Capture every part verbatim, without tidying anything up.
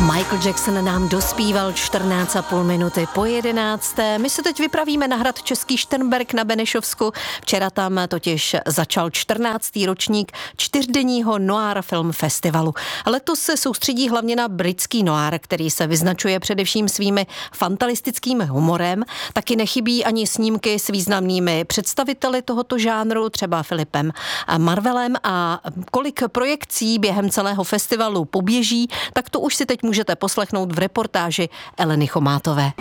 Michael Jackson nám dospíval čtrnáct a půl minuty po jedenácté. My se teď vypravíme na hrad Český Šternberk na Benešovsku. Včera tam totiž začal čtrnáctý ročník čtyřdenního Noir Film Festivalu. Letos se soustředí hlavně na britský noir, který se vyznačuje především svými fatalistickým humorem. Taky nechybí ani snímky s významnými představiteli tohoto žánru, třeba Philipem Marvelem. A kolik projekcí během celého festivalu poběží, tak to už si teď můžete poslechnout v reportáži Eleny Chomátové.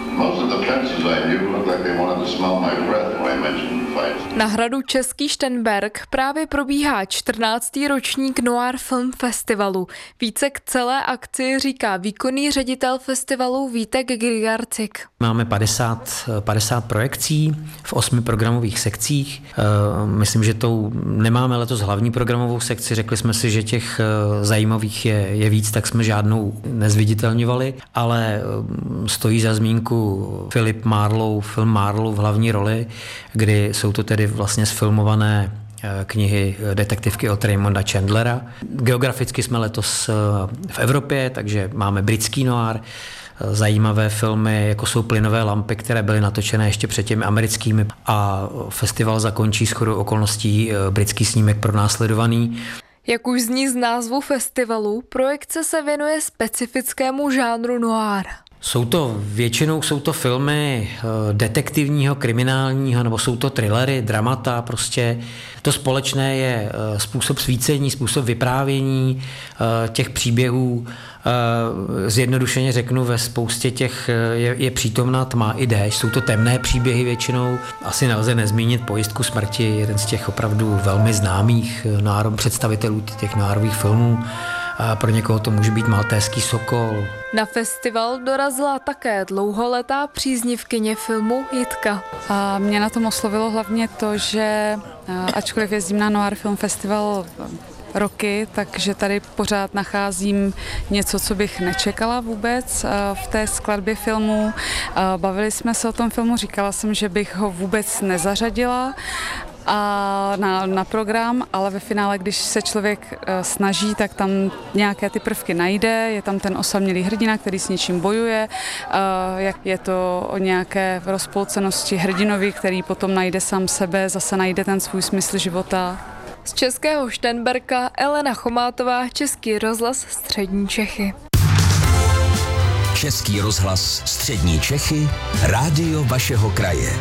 Na hradu Český Šternberk právě probíhá čtrnáctý ročník Noir Film Festivalu. Více k celé akci říká výkonný ředitel festivalu Vítek Grigarcik. Máme padesát, padesát projekcí v osmi programových sekcích. Myslím, že to nemáme letos hlavní programovou sekci. Řekli jsme si, že těch zajímavých je, je víc, tak jsme žádnou nezviditelňovali, ale stojí za zmínku Philip Marlowe, film Marlowe v hlavní roli, kdy jsou to tedy vlastně sfilmované knihy detektivky od Raymonda Chandlera. Geograficky jsme letos v Evropě, takže máme britský noir, zajímavé filmy, jako jsou Plynové lampy, které byly natočené ještě před těmi americkými, a festival zakončí shodou okolností britský snímek Pronásledovaný. Jak už zní z názvu festivalu, projekce se věnuje specifickému žánru noir. Jsou to většinou jsou to filmy detektivního, kriminálního, nebo jsou to thrillery, dramata, prostě. To společné je způsob svícení, způsob vyprávění těch příběhů. Zjednodušeně řeknu, ve spoustě těch je, je přítomná tma i déšť. Jsou to temné příběhy většinou. Asi nelze nezmínit Pojistku smrti, jeden z těch opravdu velmi známých národních představitelů těch národních filmů. A pro někoho to může být Maltéský sokol. Na festival dorazila také dlouholetá příznivkyně filmu Jitka. A mě na tom oslovilo hlavně to, že ačkoliv jezdím na Noir Film Festival roky, takže tady pořád nacházím něco, co bych nečekala vůbec v té skladbě filmu. Bavili jsme se o tom filmu, říkala jsem, že bych ho vůbec nezařadila a na, na program, ale ve finále, když se člověk snaží, tak tam nějaké ty prvky najde, je tam ten osamělý hrdina, který s něčím bojuje, jak je to o nějaké rozpolcenosti hrdinovi, který potom najde sám sebe, zase najde ten svůj smysl života. Z Českého Šternberka Elena Chomátová, Český rozhlas Střední Čechy. Český rozhlas Střední Čechy, rádio vašeho kraje.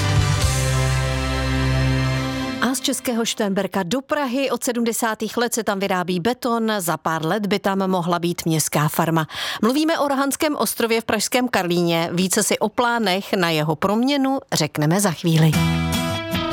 A z Českého Šternberka do Prahy od sedmdesátých let se tam vyrábí beton, za pár let by tam mohla být městská farma. Mluvíme o Rohanském ostrově v pražském Karlíně, více si o plánech na jeho proměnu řekneme za chvíli.